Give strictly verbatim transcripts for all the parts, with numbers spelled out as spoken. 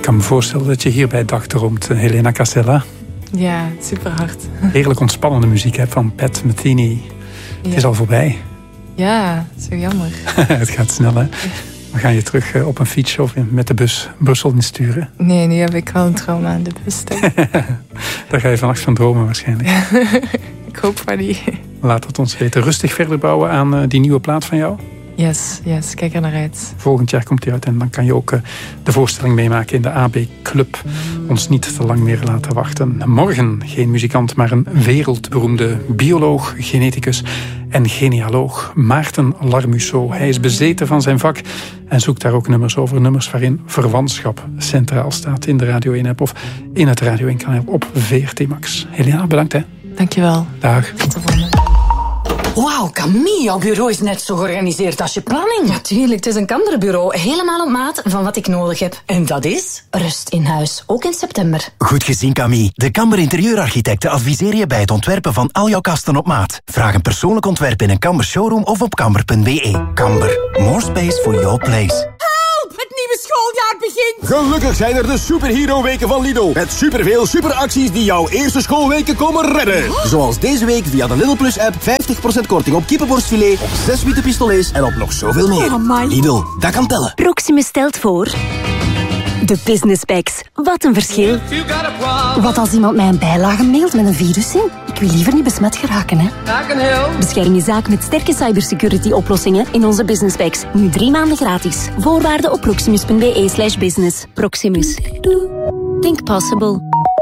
kan me voorstellen dat je hier bij Dag droomt, Helena Castella. Ja, super hard. Heerlijk ontspannende muziek hè, van Pat Metheny. Ja. Het is al voorbij. Ja, zo jammer. Het gaat snel, hè? Dan ga je terug uh, op een fiets of in, met de bus Brussel insturen. Nee, nu heb ik wel een trauma aan de bus. Daar ga je vannacht van dromen waarschijnlijk. Ik hoop van niet. Laat het ons weten. Rustig verder bouwen aan uh, die nieuwe plaat van jou. Yes, yes, kijk er naar uit. Volgend jaar komt die uit en dan kan je ook uh, de voorstelling meemaken in de A B Club. Ons niet te lang meer laten wachten. Morgen geen muzikant, maar een wereldberoemde bioloog, geneticus en genealoog. Maarten Larmusso. Hij is bezeten van zijn vak en zoekt daar ook nummers over. Nummers waarin verwantschap centraal staat in de Radio één-app of in het Radio één-kanaal op V R T Max. Helena, bedankt hè. Dankjewel. Dag. Tot de volgende. Wauw, Camille, jouw bureau is net zo georganiseerd als je planning. Natuurlijk, het is een Kamberbureau. Helemaal op maat van wat ik nodig heb. En dat is? Rust in huis, ook in september. Goed gezien, Camille. De Kamber interieurarchitecten adviseren je bij het ontwerpen van al jouw kasten op maat. Vraag een persoonlijk ontwerp in een Kamber showroom of op kamber punt b e. Kamber, more space for your place. Het nieuwe schooljaar begint! Gelukkig zijn er de Superhero-weken van Lidl. Met superveel superacties die jouw eerste schoolweken komen redden. Oh. Zoals deze week via de Lidl Plus-app vijftig procent korting op kippenborstfilet, op zes witte pistolets en op nog zoveel meer. Oh, Lidl, dat kan tellen. Proximus stelt voor... De Business Packs. Wat een verschil. Wat als iemand mij een bijlage mailt met een virus in? Ik wil liever niet besmet geraken, hè. Bescherm je zaak met sterke cybersecurity-oplossingen in onze Business Packs. Nu drie maanden gratis. Voorwaarden op proximus punt b e slash business. Proximus. Think possible.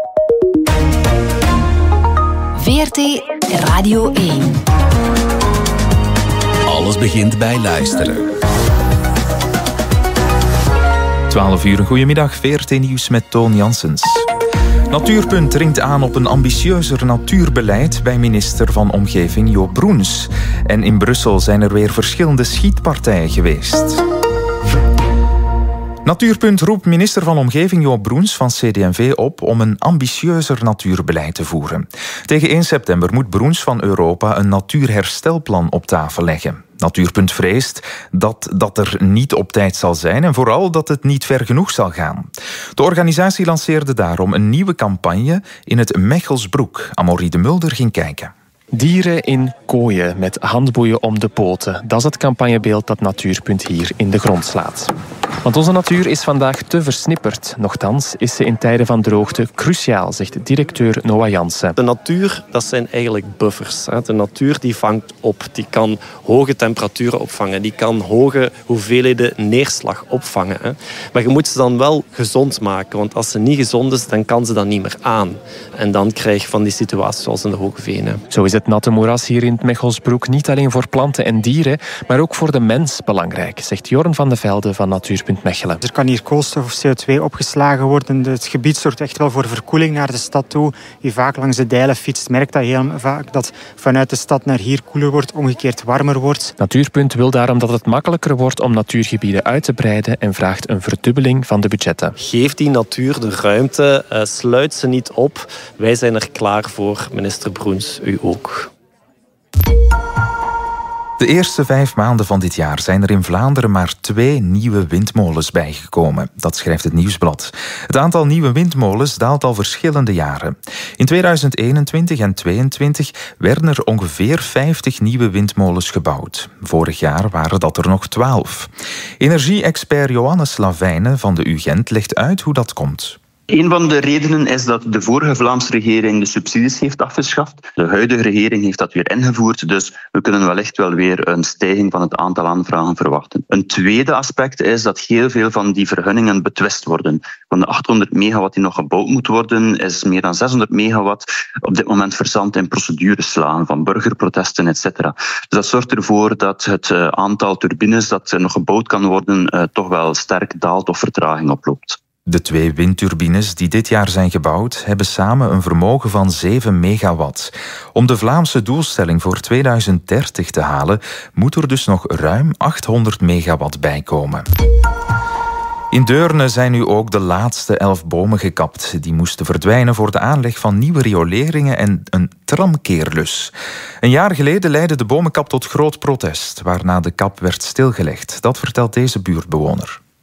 V R T Radio één. Alles begint bij luisteren. twaalf uur, een goedemiddag, V R T Nieuws met Toon Janssens. Natuurpunt dringt aan op een ambitieuzer natuurbeleid bij minister van Omgeving Joop Broens. En in Brussel zijn er weer verschillende schietpartijen geweest. Natuurpunt roept minister van Omgeving Joop Broens van C D en V op om een ambitieuzer natuurbeleid te voeren. Tegen één september moet Broens van Europa een natuurherstelplan op tafel leggen. Natuurpunt vreest dat dat er niet op tijd zal zijn en vooral dat het niet ver genoeg zal gaan. De organisatie lanceerde daarom een nieuwe campagne in het Mechelsbroek. Amaury de Mulder ging kijken. Dieren in kooien met handboeien om de poten. Dat is het campagnebeeld dat Natuurpunt hier in de grond slaat. Want onze natuur is vandaag te versnipperd. Nochtans is ze in tijden van droogte cruciaal, zegt directeur Noah Jansen. De natuur, dat zijn eigenlijk buffers. De natuur die vangt op. Die kan hoge temperaturen opvangen. Die kan hoge hoeveelheden neerslag opvangen. Maar je moet ze dan wel gezond maken. Want als ze niet gezond is, dan kan ze dat niet meer aan. En dan krijg je van die situaties zoals in de Hoge Venen. Zo is het natte moeras hier in het Mechelsbroek niet alleen voor planten en dieren, maar ook voor de mens belangrijk, zegt Jorn van de Velde van Natuurpunt Mechelen. Er kan hier koolstof of C O twee opgeslagen worden. Het gebied zorgt echt wel voor verkoeling naar de stad toe. Wie vaak langs de dijlen fietst, merkt dat heel vaak dat vanuit de stad naar hier koeler wordt, omgekeerd warmer wordt. Natuurpunt wil daarom dat het makkelijker wordt om natuurgebieden uit te breiden en vraagt een verdubbeling van de budgetten. Geef die natuur de ruimte, uh, sluit ze niet op. Wij zijn er klaar voor, minister Broens, u ook. De eerste vijf maanden van dit jaar zijn er in Vlaanderen maar twee nieuwe windmolens bijgekomen. Dat schrijft het Nieuwsblad. Het aantal nieuwe windmolens daalt al verschillende jaren. In tweeduizend eenentwintig en tweeëntwintig werden er ongeveer vijftig nieuwe windmolens gebouwd. Vorig jaar waren dat er nog twaalf. Energie-expert Johannes Lavijnen van de U Gent legt uit hoe dat komt. Een van de redenen is dat de vorige Vlaamse regering de subsidies heeft afgeschaft. De huidige regering heeft dat weer ingevoerd, dus we kunnen wellicht wel weer een stijging van het aantal aanvragen verwachten. Een tweede aspect is dat heel veel van die vergunningen betwist worden. Van de achthonderd megawatt die nog gebouwd moet worden, is meer dan zeshonderd megawatt op dit moment verzand in procedureslagen van burgerprotesten, et cetera. Dus dat zorgt ervoor dat het aantal turbines dat nog gebouwd kan worden uh, toch wel sterk daalt of vertraging oploopt. De twee windturbines die dit jaar zijn gebouwd hebben samen een vermogen van zeven megawatt. Om de Vlaamse doelstelling voor tweeduizend dertig te halen, moet er dus nog ruim achthonderd megawatt bijkomen. In Deurne zijn nu ook de laatste elf bomen gekapt. Die moesten verdwijnen voor de aanleg van nieuwe rioleringen en een tramkeerlus. Een jaar geleden leidde de bomenkap tot groot protest, waarna de kap werd stilgelegd. Dat vertelt deze buurtbewoner.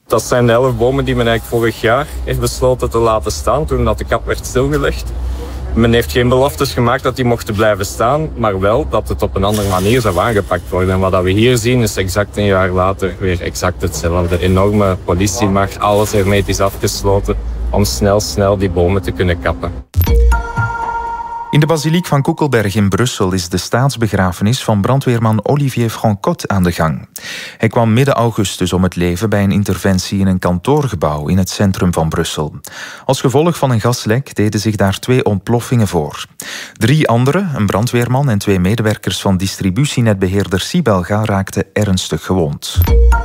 Dat zijn de elf bomen die men eigenlijk vorig jaar heeft besloten te laten staan toen dat de kap werd stilgelegd. Men heeft geen beloftes gemaakt dat die mochten blijven staan, maar wel dat het op een andere manier zou aangepakt worden. En wat we hier zien is exact een jaar later weer exact hetzelfde. Enorme politiemacht, alles hermetisch afgesloten om snel, snel die bomen te kunnen kappen. In de basiliek van Koekelberg in Brussel is de staatsbegrafenis van brandweerman Olivier Francotte aan de gang. Hij kwam midden augustus om het leven bij een interventie in een kantoorgebouw in het centrum van Brussel. Als gevolg van een gaslek deden zich daar twee ontploffingen voor. Drie anderen, een brandweerman en twee medewerkers van distributienetbeheerder Sibelga, raakten ernstig gewond.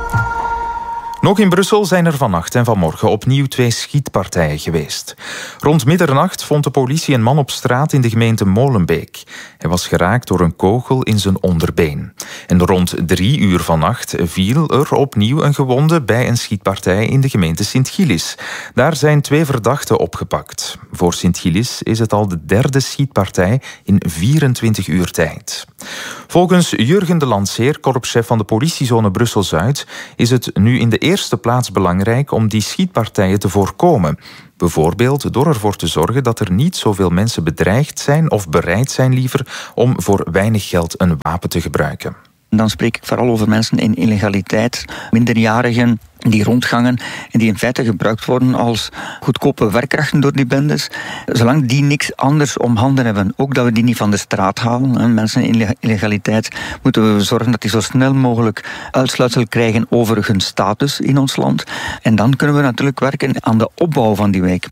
Nog in Brussel zijn er vannacht en vanmorgen opnieuw twee schietpartijen geweest. Rond middernacht vond de politie een man op straat in de gemeente Molenbeek. Hij was geraakt door een kogel in zijn onderbeen. En rond drie uur vannacht viel er opnieuw een gewonde bij een schietpartij in de gemeente Sint-Gillis. Daar zijn twee verdachten opgepakt. Voor Sint-Gillis is het al de derde schietpartij in vierentwintig uur tijd. Volgens Jurgen de Landseer, korpschef van de politiezone Brussel-Zuid, is het nu in de eerste plaats belangrijk om die schietpartijen te voorkomen. Bijvoorbeeld door ervoor te zorgen dat er niet zoveel mensen bedreigd zijn of bereid zijn liever om voor weinig geld een wapen te gebruiken. Dan spreek ik vooral over mensen in illegaliteit, minderjarigen die rondgangen en die in feite gebruikt worden als goedkope werkkrachten door die bendes. Zolang die niks anders om handen hebben, ook dat we die niet van de straat halen. Mensen in illegaliteit moeten we zorgen dat die zo snel mogelijk uitsluitsel krijgen over hun status in ons land. En dan kunnen we natuurlijk werken aan de opbouw van die wijk.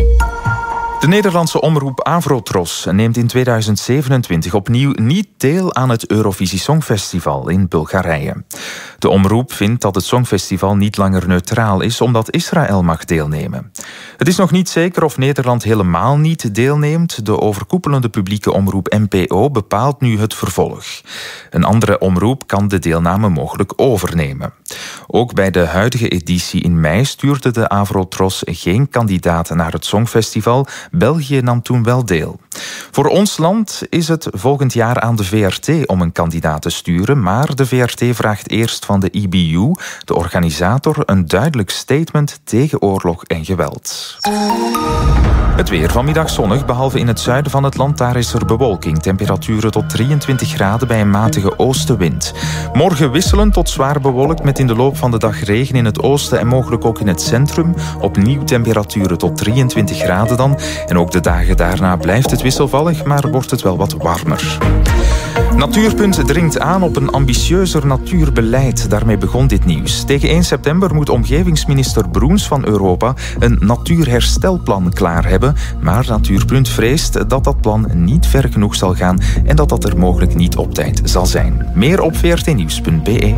De Nederlandse omroep Avrotros neemt in tweeduizend zevenentwintig opnieuw niet deel aan het Eurovisie Songfestival in Bulgarije. De omroep vindt dat het Songfestival niet langer neutraal is omdat Israël mag deelnemen. Het is nog niet zeker of Nederland helemaal niet deelneemt. De overkoepelende publieke omroep N P O bepaalt nu het vervolg. Een andere omroep kan de deelname mogelijk overnemen. Ook bij de huidige editie in mei stuurde de Avrotros geen kandidaat naar het Songfestival. België nam toen wel deel. Voor ons land is het volgend jaar aan de V R T om een kandidaat te sturen, maar de V R T vraagt eerst van de I B U, de organisator, een duidelijk statement tegen oorlog en geweld. Het weer vanmiddag zonnig, behalve in het zuiden van het land. Daar is er bewolking. Temperaturen tot drieëntwintig graden bij een matige oostenwind. Morgen wisselend tot zwaar bewolkt met in de loop van de dag regen in het oosten en mogelijk ook in het centrum. Opnieuw temperaturen tot drieëntwintig graden dan. En ook de dagen daarna blijft het wisselvallig, maar wordt het wel wat warmer. Natuurpunt dringt aan op een ambitieuzer natuurbeleid. Daarmee begon dit nieuws. Tegen één september moet omgevingsminister Broens van Europa een natuurherstelplan klaar hebben. Maar Natuurpunt vreest dat dat plan niet ver genoeg zal gaan en dat dat er mogelijk niet op tijd zal zijn. Meer op v r t nieuws punt b e.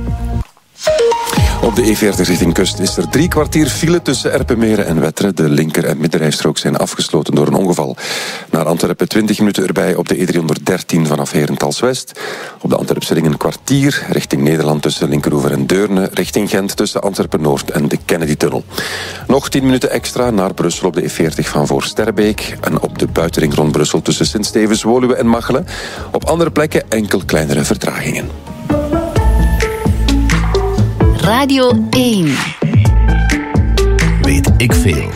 Op de E veertig richting kust is er drie kwartier file tussen Erpenmeren en Wetteren. De linker- en middenrijstrook zijn afgesloten door een ongeval. Naar Antwerpen twintig minuten erbij op de E driehonderddertien vanaf Herentals West. Op de Antwerpse ring een kwartier richting Nederland tussen Linkeroever en Deurne. Richting Gent tussen Antwerpen Noord en de Kennedy-tunnel. Nog tien minuten extra naar Brussel op de E veertig van voor Sterrebeek. En op de buitenring rond Brussel tussen Sint-Stevens, Woluwe en Machelen. Op andere plekken enkel kleinere vertragingen. Radio één. Weet ik veel.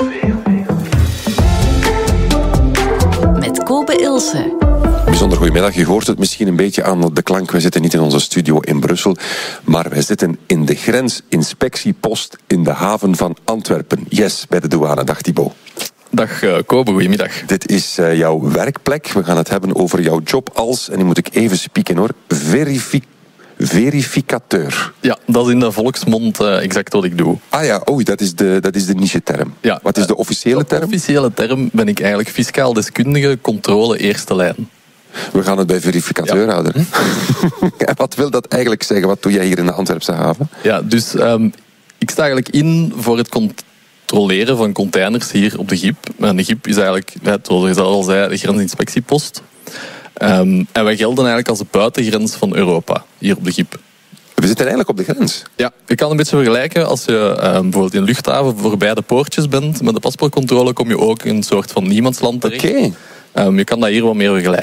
Met Kobe Ilse. Bijzonder goedemiddag. Je hoort het misschien een beetje aan de klank. Wij zitten niet in onze studio in Brussel, maar wij zitten in de grensinspectiepost in de haven van Antwerpen. Yes, bij de douane. Dag Thibaut. Dag uh, Kobe, goedemiddag. Dit is uh, jouw werkplek. We gaan het hebben over jouw job als, en nu moet ik even spieken hoor, verificatie. Verificateur. Ja, dat is in de volksmond uh, exact wat ik doe. Ah ja, oh, dat is de, dat is de niche-term. Ja, wat is de officiële term? De officiële term ben ik eigenlijk fiscaal deskundige controle eerste lijn. We gaan het bij verificateur ja. houden. En wat wil dat eigenlijk zeggen? Wat doe jij hier in de Antwerpse haven? Ja, dus um, ik sta eigenlijk in voor het controleren van containers hier op de G I P. En de G I P is eigenlijk, zoals je al zei, de grensinspectiepost. Um, en wij gelden eigenlijk als de buitengrens van Europa, hier op de G I P. We zitten eigenlijk op de grens? Ja, je kan een beetje vergelijken. Als je um, bijvoorbeeld in de luchthaven voorbij de poortjes bent, met de paspoortcontrole kom je ook in een soort van niemandsland terecht. Oké. Okay. Um, je kan dat hier wat meer vergelijken.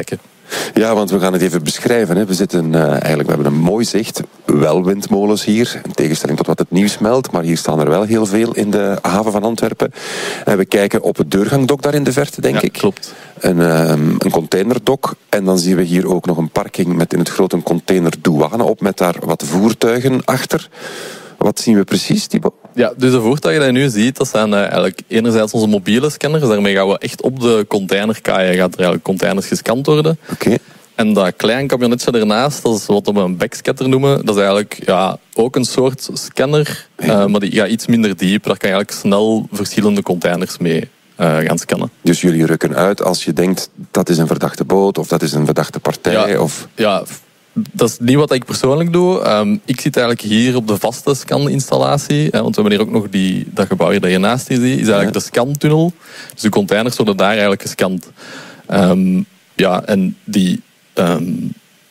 Ja, want we gaan het even beschrijven. Hè. We zitten uh, eigenlijk, we hebben een mooi zicht. Wel windmolens hier, in tegenstelling tot wat het nieuws meldt. Maar hier staan er wel heel veel in de haven van Antwerpen. En we kijken op het deurgangdok daar in de verte, denk ja, ik. Klopt. Een, uh, een containerdok. En dan zien we hier ook nog een parking met in het grote een container douane op. Met daar wat voertuigen achter. Wat zien we precies, Thibaut? Ja, dus de voertuigen die je nu ziet, dat zijn uh, eigenlijk enerzijds onze mobiele scanners. Daarmee gaan we echt op de containerkaaien, gaat er eigenlijk containers gescand worden. Oké. Okay. En dat klein camionetje ernaast, dat is wat we een backscatter noemen. Dat is eigenlijk ja, ook een soort scanner, ja. uh, maar die gaat iets minder diep. Daar kan je eigenlijk snel verschillende containers mee uh, gaan scannen. Dus jullie rukken uit als je denkt, dat is een verdachte boot of dat is een verdachte partij? Ja, of... ja dat is niet wat ik persoonlijk doe. Um, ik zit eigenlijk hier op de vaste scaninstallatie. Hè, want we hebben hier ook nog die, dat gebouw hier dat je naast je ziet. Is eigenlijk ja. de scantunnel. Dus de containers worden daar eigenlijk gescand. Um, ja, en die, um,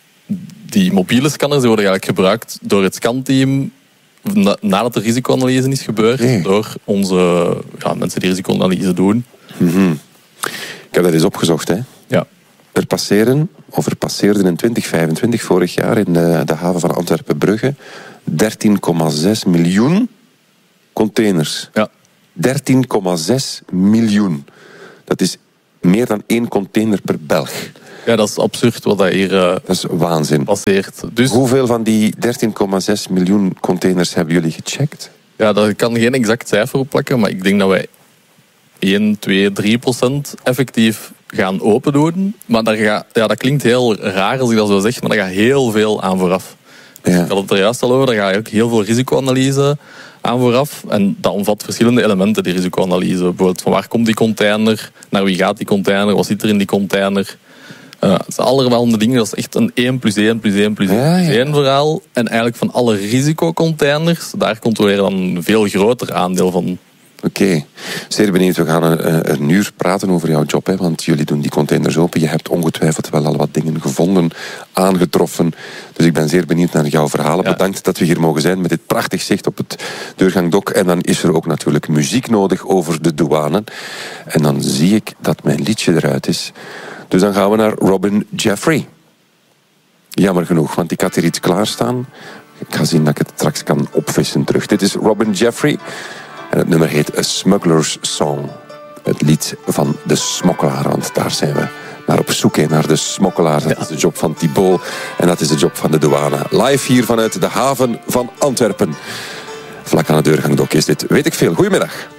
die mobiele scanners die worden eigenlijk gebruikt door het scanteam na, nadat de risicoanalyse is gebeurd. Nee. Door onze ja, mensen die risicoanalyse doen. Mm-hmm. Ik heb dat eens opgezocht, hè? Ja. Er passeren, of er passeerden in twintig vijfentwintig, vorig jaar, in de, de haven van Antwerpen-Brugge, dertien komma zes miljoen containers. Ja. dertien komma zes miljoen. Dat is meer dan één container per Belg. Ja, dat is absurd wat dat hier uh, dat is waanzin. passeert. Dus... Hoeveel van die dertien komma zes miljoen containers hebben jullie gecheckt? Ja, daar kan geen exact cijfer op plakken, maar ik denk dat wij één, twee, drie procent effectief gaan open doen. Maar daar gaat, ja, dat klinkt heel raar als ik dat zo zeg, maar daar gaat heel veel aan vooraf. Dus ja. Ik had het er juist al over, daar ga ook heel veel risicoanalyse aan vooraf. En dat omvat verschillende elementen, die risicoanalyse. Bijvoorbeeld van waar komt die container, naar wie gaat die container, wat zit er in die container. Uh, dat zijn allerhande dingen, dat is echt een één plus één plus één plus één ja, ja. één verhaal. En eigenlijk van alle risicocontainers, daar controleren dan een veel groter aandeel van. Oké, okay. Zeer benieuwd. We gaan een, een uur praten over jouw job, hè, want jullie doen die containers open. Je hebt ongetwijfeld wel al wat dingen gevonden, aangetroffen. Dus ik ben zeer benieuwd naar jouw verhalen. Ja. Bedankt dat we hier mogen zijn met dit prachtig zicht op het deurgangdok. En dan is er ook natuurlijk muziek nodig over de douane. En dan zie ik dat mijn liedje eruit is. Dus dan gaan we naar Robin Jeffrey. Jammer genoeg, want ik had hier iets klaarstaan. Ik ga zien dat ik het straks kan opvissen terug. Dit is Robin Jeffrey. En het nummer heet A Smuggler's Song. Het lied van de smokkelaar, want daar zijn we naar op zoek heen, naar de smokkelaar. Dat ja. is de job van Thibaut en dat is de job van de douane. Live hier vanuit de haven van Antwerpen. Vlak aan de deurgangdok is dit. Weet ik veel. Goedemiddag.